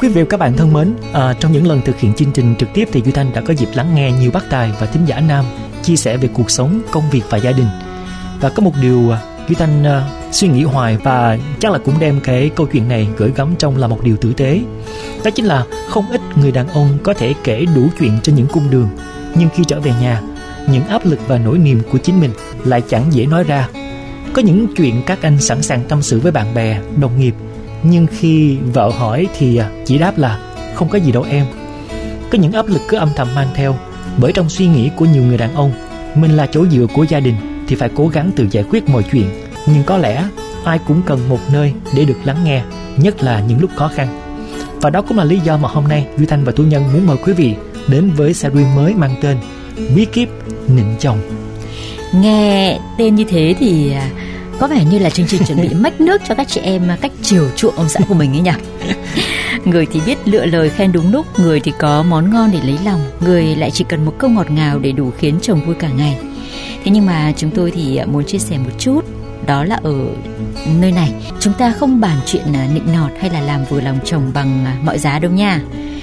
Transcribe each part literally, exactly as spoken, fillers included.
Quý vị và các bạn thân mến, à, trong những lần thực hiện chương trình trực tiếp thì Duy Thanh đã có dịp lắng nghe nhiều bác tài và thính giả nam chia sẻ về cuộc sống, công việc và gia đình. Và có một điều Duy Thanh uh, suy nghĩ hoài và chắc là cũng đem cái câu chuyện này gửi gắm trong là một điều tử tế. Đó chính là không ít người đàn ông có thể kể đủ chuyện trên những cung đường, nhưng khi trở về nhà, những áp lực và nỗi niềm của chính mình lại chẳng dễ nói ra. Có những chuyện các anh sẵn sàng tâm sự với bạn bè, đồng nghiệp, nhưng khi vợ hỏi thì chỉ đáp là không có gì đâu em. Có những áp lực cứ âm thầm mang theo, bởi trong suy nghĩ của nhiều người đàn ông, mình là chỗ dựa của gia đình thì phải cố gắng tự giải quyết mọi chuyện. Nhưng có lẽ ai cũng cần một nơi để được lắng nghe, nhất là những lúc khó khăn. Và đó cũng là lý do mà hôm nay Duy Thanh và Tú Nhân muốn mời quý vị đến với series mới mang tên Bí kíp nịnh chồng. Nghe tên như thế thì có vẻ như là chương trình chuẩn bị mách nước cho các chị em cách chiều chuộng ông xã của mình ấy nhỉ. Người thì biết lựa lời khen đúng lúc, người thì có món ngon để lấy lòng, người lại chỉ cần một câu ngọt ngào để đủ khiến chồng vui cả ngày. Thế nhưng mà chúng tôi thì muốn chia sẻ một chút, đó là ở nơi này chúng ta không bàn chuyện nịnh nọt hay là làm vừa lòng chồng bằng mọi giá đâu nha.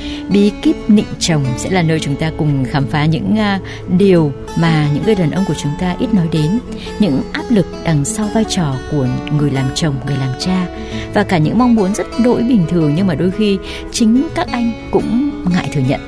Bí kíp nịnh chồng sẽ là nơi chúng ta cùng khám phá những điều mà những người đàn ông của chúng ta ít nói đến, những áp lực đằng sau vai trò của người làm chồng, người làm cha, và cả những mong muốn rất đỗi bình thường nhưng mà đôi khi chính các anh cũng ngại thừa nhận.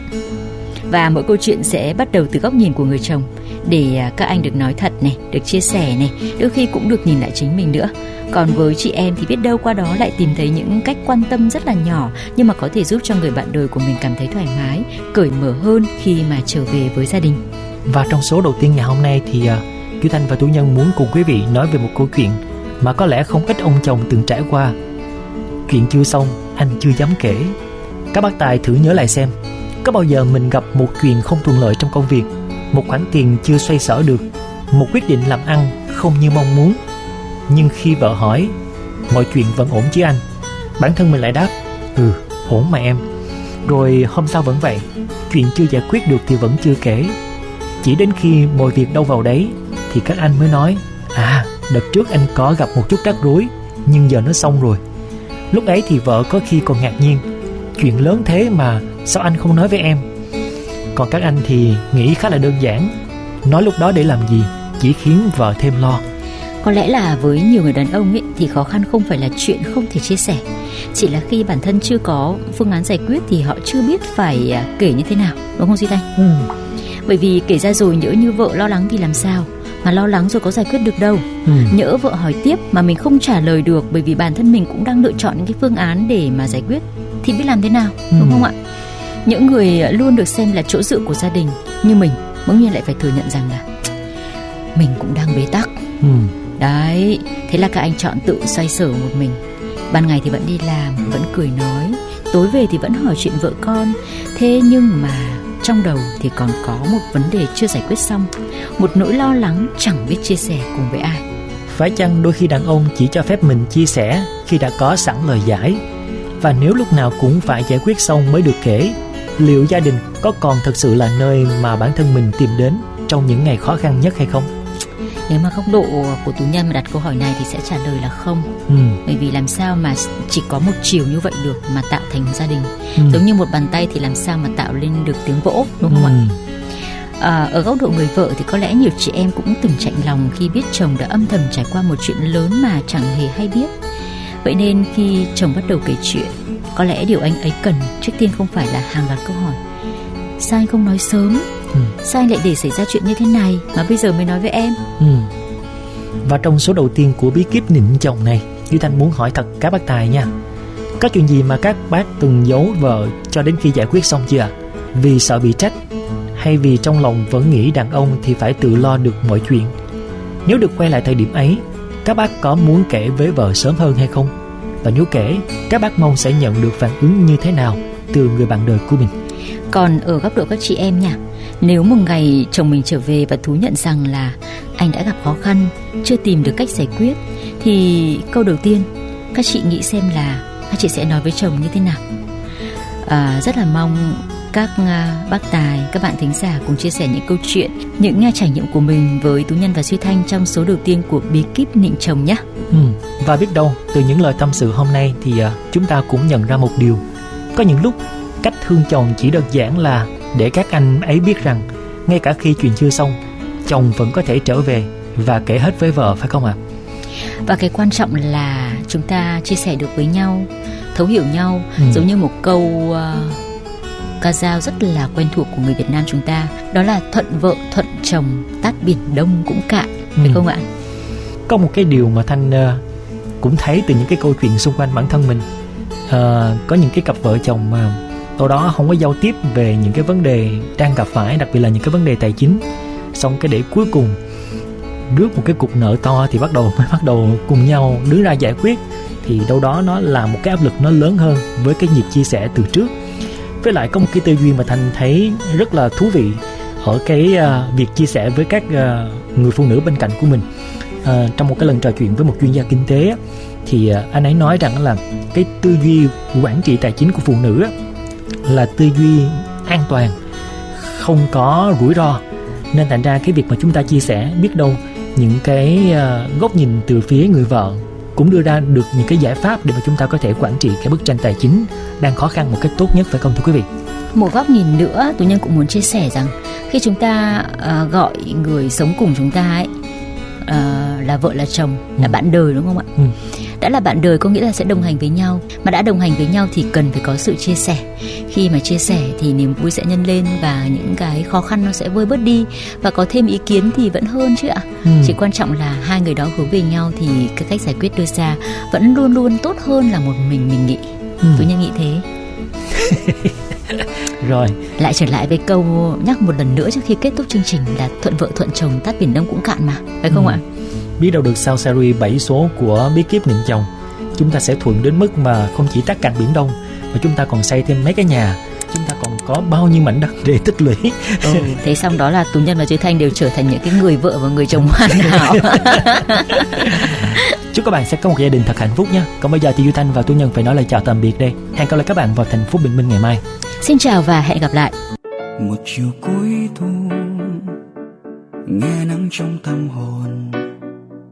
Và mỗi câu chuyện sẽ bắt đầu từ góc nhìn của người chồng, để các anh được nói thật này, được chia sẻ này, đôi khi cũng được nhìn lại chính mình nữa. Còn với chị em thì biết đâu qua đó lại tìm thấy những cách quan tâm rất là nhỏ, nhưng mà có thể giúp cho người bạn đời của mình cảm thấy thoải mái, cởi mở hơn khi mà trở về với gia đình. Và trong số đầu tiên ngày hôm nay thì uh, Duy Thanh và Tú Nhân muốn cùng quý vị nói về một câu chuyện mà có lẽ không ít ông chồng từng trải qua. Chuyện chưa xong, anh chưa dám kể. Các bác tài thử nhớ lại xem, có bao giờ mình gặp một chuyện không thuận lợi trong công việc, một khoản tiền chưa xoay sở được, một quyết định làm ăn không như mong muốn, nhưng khi vợ hỏi mọi chuyện vẫn ổn chứ anh, bản thân mình lại đáp ừ, ổn mà em. Rồi hôm sau vẫn vậy, chuyện chưa giải quyết được thì vẫn chưa kể. Chỉ đến khi mọi việc đâu vào đấy thì các anh mới nói à, đợt trước anh có gặp một chút rắc rối, nhưng giờ nó xong rồi. Lúc ấy thì vợ có khi còn ngạc nhiên, chuyện lớn thế mà sao anh không nói với em. Còn các anh thì nghĩ khá là đơn giản, nói lúc đó để làm gì, chỉ khiến vợ thêm lo. Có lẽ là với nhiều người đàn ông ấy, thì khó khăn không phải là chuyện không thể chia sẻ, chỉ là khi bản thân chưa có phương án giải quyết thì họ chưa biết phải kể như thế nào, đúng không Duy Thanh? Ừ. Bởi vì kể ra rồi nhỡ như vợ lo lắng thì làm sao, mà lo lắng rồi có giải quyết được đâu. Ừ. Nhỡ vợ hỏi tiếp mà mình không trả lời được, bởi vì bản thân mình cũng đang lựa chọn những cái phương án để mà giải quyết, thì biết làm thế nào, ừ. đúng không ạ? Những người luôn được xem là chỗ dựa của gia đình như mình bỗng nhiên lại phải thừa nhận rằng là mình cũng đang bế tắc. Ừ. Đấy, thế là các anh chọn tự xoay sở một mình. Ban ngày thì vẫn đi làm, vẫn cười nói, tối về thì vẫn hỏi chuyện vợ con. Thế nhưng mà trong đầu thì còn có một vấn đề chưa giải quyết xong, một nỗi lo lắng chẳng biết chia sẻ cùng với ai. Phải chăng đôi khi đàn ông chỉ cho phép mình chia sẻ khi đã có sẵn lời giải? Và nếu lúc nào cũng phải giải quyết xong mới được kể, liệu gia đình có còn thực sự là nơi mà bản thân mình tìm đến trong những ngày khó khăn nhất hay không? Nếu mà góc độ của Tú Nhân mà đặt câu hỏi này thì sẽ trả lời là không. ừ. Bởi vì làm sao mà chỉ có một chiều như vậy được mà tạo thành gia đình. ừ. Giống như một bàn tay thì làm sao mà tạo lên được tiếng vỗ, đúng không ừ. ạ? À, ở góc độ người vợ thì có lẽ nhiều chị em cũng từng chạnh lòng khi biết chồng đã âm thầm trải qua một chuyện lớn mà chẳng hề hay biết. Vậy nên khi chồng bắt đầu kể chuyện, có lẽ điều anh ấy cần trước tiên không phải là hàng loạt câu hỏi: sao anh không nói sớm? ừ. Sao anh lại để xảy ra chuyện như thế này mà bây giờ mới nói với em? ừ. Và trong số đầu tiên của bí kíp nịnh chồng này, Duy Thanh muốn hỏi thật các bác tài nha, có chuyện gì mà các bác từng giấu vợ cho đến khi giải quyết xong chưa ạ? Vì sợ bị trách, hay vì trong lòng vẫn nghĩ đàn ông thì phải tự lo được mọi chuyện? Nếu được quay lại thời điểm ấy, các bác có muốn kể với vợ sớm hơn hay không? Và nếu kể, các bác mong sẽ nhận được phản ứng như thế nào từ người bạn đời của mình? Còn ở góc độ các chị em nha, nếu một ngày chồng mình trở về và thú nhận rằng là anh đã gặp khó khăn, chưa tìm được cách giải quyết, thì câu đầu tiên các chị nghĩ xem là các chị sẽ nói với chồng như thế nào? À, rất là mong các uh, bác tài, các bạn thính giả cùng chia sẻ những câu chuyện, những uh, trải nghiệm của mình với Tú Nhân và Duy Thanh trong số đầu tiên của bí kíp nịnh chồng nhé. Ừ, và biết đâu từ những lời tâm sự hôm nay thì uh, chúng ta cũng nhận ra một điều, Có những lúc cách thương chồng chỉ đơn giản là để các anh ấy biết rằng ngay cả khi chuyện chưa xong, chồng vẫn có thể trở về và kể hết với vợ, phải không ạ? Và cái quan trọng là chúng ta chia sẻ được với nhau, thấu hiểu nhau. ừ. Giống như một câu uh, ca dao rất là quen thuộc của người Việt Nam chúng ta, đó là thuận vợ thuận chồng, tát biển Đông cũng cạn, ừ. phải không ạ? Có một cái điều mà Thanh uh, cũng thấy từ những cái câu chuyện xung quanh bản thân mình, uh, có những cái cặp vợ chồng mà sau đó không có giao tiếp về những cái vấn đề đang gặp phải, đặc biệt là những cái vấn đề tài chính, xong cái để cuối cùng rước một cái cục nợ to thì bắt đầu mới bắt đầu cùng nhau đứng ra giải quyết, thì đâu đó nó là một cái áp lực nó lớn hơn với cái nhịp chia sẻ từ trước. Với lại có một cái tư duy mà Thành thấy rất là thú vị ở cái uh, việc chia sẻ với các uh, người phụ nữ bên cạnh của mình. Uh, trong một cái lần trò chuyện với một chuyên gia kinh tế thì uh, anh ấy nói rằng là cái tư duy quản trị tài chính của phụ nữ là tư duy an toàn, không có rủi ro, nên thành ra cái việc mà chúng ta chia sẻ, biết đâu những cái uh, góc nhìn từ phía người vợ cũng đưa ra được những cái giải pháp để mà chúng ta có thể quản trị cái bức tranh tài chính đang khó khăn một cách tốt nhất, phải không thưa quý vị? Một góc nhìn nữa, Tú Nhân cũng muốn chia sẻ rằng khi chúng ta uh, gọi người sống cùng chúng ta ấy uh, là vợ là chồng, ừ. là bạn đời, đúng không ạ? Ừ. Đã là bạn đời có nghĩa là sẽ đồng hành với nhau, mà đã đồng hành với nhau thì cần phải có sự chia sẻ. Khi mà chia sẻ thì niềm vui sẽ nhân lên và những cái khó khăn nó sẽ vơi bớt đi, và có thêm ý kiến thì vẫn hơn chứ ạ. ừ. Chỉ quan trọng là hai người đó hướng về nhau thì cái cách giải quyết đưa ra vẫn luôn luôn tốt hơn là một mình mình nghĩ. ừ. Tôi nhân nghĩ thế. Rồi lại trở lại với câu nhắc một lần nữa trước khi kết thúc chương trình là thuận vợ thuận chồng, tát biển Đông cũng cạn mà, phải không ừ. ạ? Biết đâu được sau series bảy số của Bí kíp nghịch chồng, chúng ta sẽ thuận đến mức mà không chỉ tát cạn biển Đông mà chúng ta còn xây thêm mấy cái nhà, chúng ta còn có bao nhiêu mảnh đất để tích lũy. ừ, Thế xong đó là Tú Nhân và Chí Thanh đều trở thành những cái người vợ và người chồng hoàn hảo. Chúc các bạn sẽ có một gia đình thật hạnh phúc nhé. Còn bây giờ thì Duy Thanh và Tú Nhân phải nói lời chào tạm biệt đây. Hẹn gặp lại các bạn vào thành phố Bình Minh ngày mai. Xin chào và hẹn gặp lại. Một chiều cuối thu, nghe nắng trong tâm hồn,